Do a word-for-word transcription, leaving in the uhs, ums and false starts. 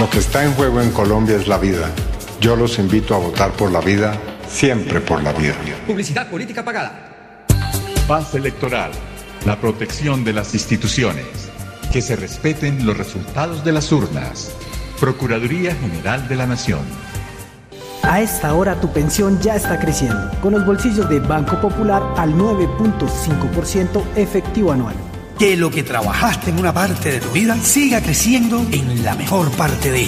Lo que está en juego en Colombia es la vida. Yo los invito a votar por la vida, siempre por la vida. Publicidad política pagada. Paz electoral. La protección de las instituciones. Que se respeten los resultados de las urnas. Procuraduría General de la Nación. A esta hora tu pensión ya está creciendo, con los bolsillos de Banco Popular al nueve punto cinco por ciento efectivo anual. Que lo que trabajaste en una parte de tu vida siga creciendo en la mejor parte de ella.